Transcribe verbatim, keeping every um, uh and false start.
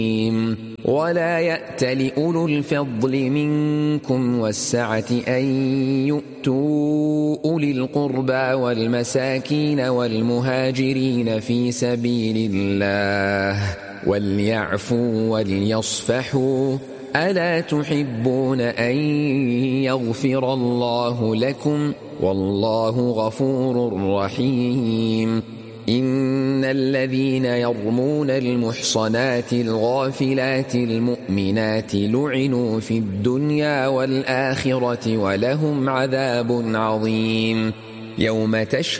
ولا يأتل أولو الفضل منكم والسعة أن يؤتوا أولي القربى والمساكين والمهاجرين في سبيل الله وليعفوا وليصفحوا ألا تحبون أن يغفر الله لكم والله غفور رحيم. إن الذين يرمون المحصنات الغافلات المؤمنات لعنوا في الدنيا والآخرة ولهم عذاب عظيم. يوم تشهد